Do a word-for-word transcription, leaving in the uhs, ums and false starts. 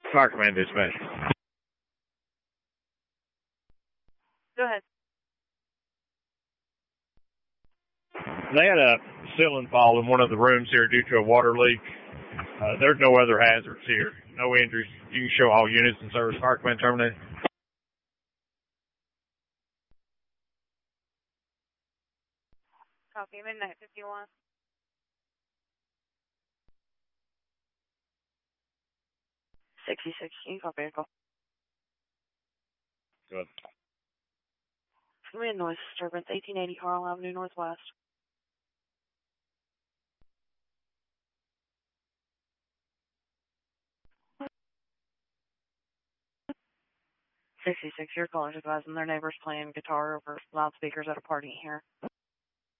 Fire Command Dispatch. Go ahead. They had a ceiling fall in one of the rooms here due to a water leak. Uh, there's no other hazards here. No injuries. You can show all units in service. Fire Command terminated. Copy. Midnight fifty-one. sixty-six. You copy vehicle. Good. It's going to be a noise disturbance. eighteen eighty Carl Avenue Northwest. sixty-six. Your callers advising their neighbors playing guitar over loudspeakers at a party here.